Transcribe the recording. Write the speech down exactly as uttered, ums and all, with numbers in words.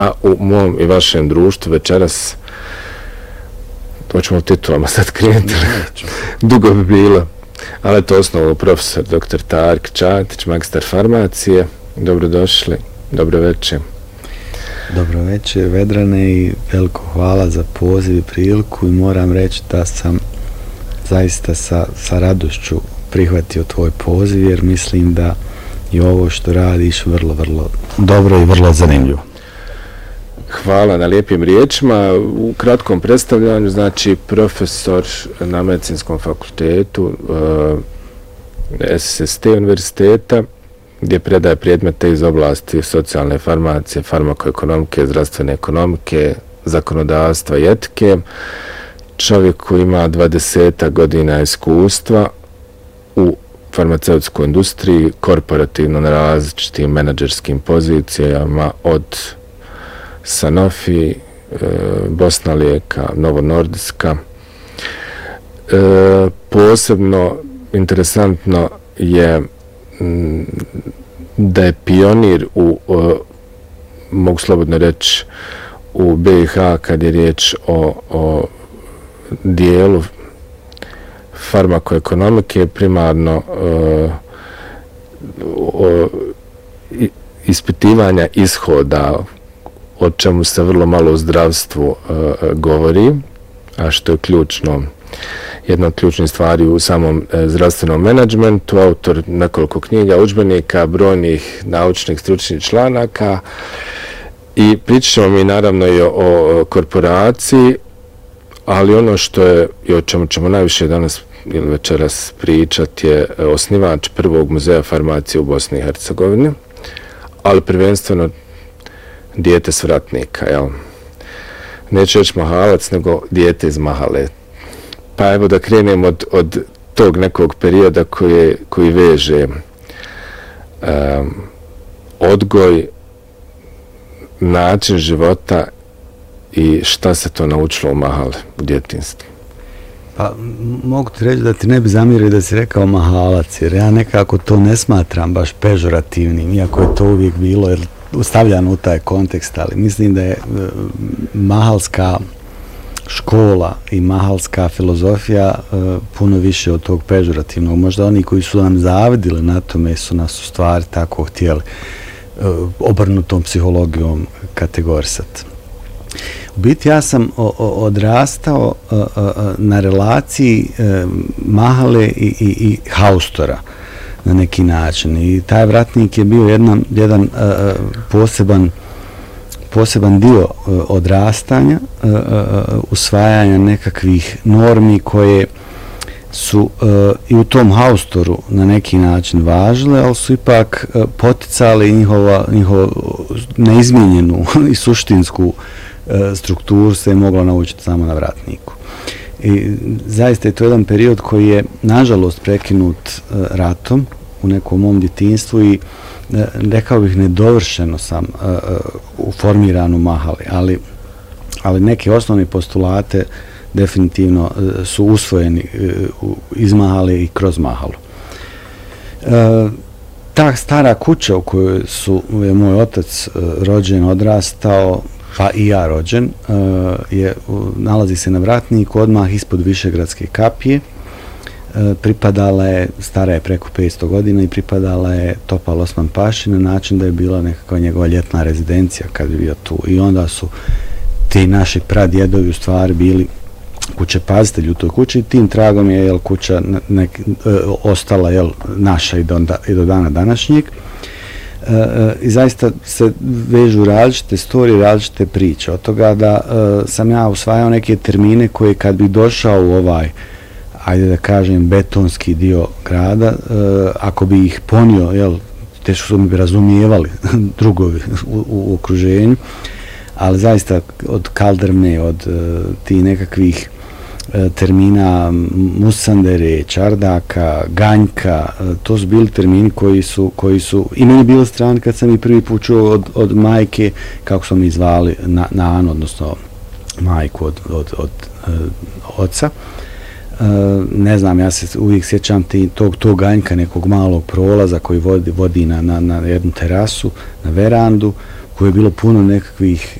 a u mom i vašem društvu večeras, to ćemo u titulama sad krenuti, dugo bi bilo, ali to osnovno profesor doktor Tark Čatić, magistar farmacije. Dobrodošli, dobro večer. Dobro večer, Vedrane, i veliko hvala za poziv i priliku, i moram reći da sam zaista sa, sa radošću prihvatio tvoj poziv, jer mislim da je ovo što radiš vrlo, vrlo dobro i vrlo zanimljivo. Hvala na lijepim riječima. U kratkom predstavljanju, znači profesor na Medicinskom fakultetu uh, S S T univerziteta, gdje predaje predmete iz oblasti socijalne farmacije, farmakoekonomike, zdravstvene ekonomike, zakonodavstva i etike. Čovjek koji ima dvadeset godina iskustva u farmaceutskoj industriji, korporativno na različitim menadžerskim pozicijama, od Sanofi, e, Bosna Lijeka, Novo Nordiska. E, posebno interesantno je m, da je pionir u, o, mogu slobodno reći, u B i H kad je riječ o, o dijelu farmakoekonomike, primarno uh, o, i, ispitivanja ishoda, o čemu se vrlo malo u zdravstvu uh, govori, a što je ključno, jedna od ključnih stvari u samom uh, zdravstvenom menadžmentu, autor nekoliko knjiga, udžbenika, brojnih naučnih stručnih članaka, i pričat ćemo mi naravno i o, o korporaciji, ali ono što je i o čemu ćemo najviše danas ili večeras pričati je osnivač prvog muzeja farmacije u Bosni i Hercegovini, ali prvenstveno dijete svratnika, jel? Neću reći Mahalac, nego dijete iz Mahale. Pa evo da krenemo od, od tog nekog perioda koji, koji veže um, odgoj, način života i šta se to naučilo u Mahali u djetinstvu. Pa mogu ti reći da ti ne bi zamjerio da si rekao Mahalac, jer ja nekako to ne smatram baš pežorativnim, iako je to uvijek bilo jer stavljano u taj kontekst, ali mislim da je mahalska škola i mahalska filozofija puno više od tog pežorativnog. Možda oni koji su nam zavidili na tome su nas u stvari tako htjeli obrnutom psihologijom kategorisati. U biti ja sam o, o, odrastao o, o, na relaciji e, Mahale i, i, i Haustora na neki način, i taj vratnik je bio jedan, jedan e, poseban, poseban dio e, odrastanja, e, e, usvajanja nekakvih normi koje su e, i u tom Haustoru na neki način važile, ali su ipak e, poticali njihova, njihovu neizmijenjenu i suštinsku strukturu se je mogla naučiti samo na vratniku. I zaista je to jedan period koji je nažalost prekinut uh, ratom u nekom mom djetinjstvu i uh, rekao bih nedovršeno sam uh, uh, formiran u Mahali, ali, ali neke osnovne postulate definitivno uh, su usvojeni uh, iz Mahale i kroz Mahalu. Uh, ta stara kuća u kojoj su, je moj otac uh, rođen, odrastao, pa i ja rođen, uh, je, uh, nalazi se na vratniku odmah ispod Višegradske kapije. Uh, pripadala je, stara je preko petsto godina, i pripadala je Topal Osman Paši na način da je bila nekakva njegova ljetna rezidencija kad bi bio tu. I onda su ti naši pradjedovi u stvari bili kućepazitelji u toj kući, i tim tragom je jel, kuća nek, uh, ostala jel, naša i do, i do dana današnjeg. Uh, i zaista se vežu različite storije, različite priče. Od toga da uh, sam ja usvajao neke termine koje kad bi došao u ovaj, ajde da kažem, betonski dio grada, uh, ako bi ih ponio, jel, teško su mi bi razumijevali drugovi u, u okruženju, ali zaista od kaldrme, od uh, ti nekakvih termina Musandere, Čardaka, Ganjka, to su bili termini koji su, koji su i meni bili strani kad sam i prvi put čuo od, od majke, kako smo mi zvali na, na Anu, odnosno majku od, od, od uh, oca. Uh, ne znam, ja se uvijek sjećam ti, tog, tog Ganjka, nekog malog prolaza koji vodi, vodi na, na, na jednu terasu, na verandu, koje je bilo puno nekakvih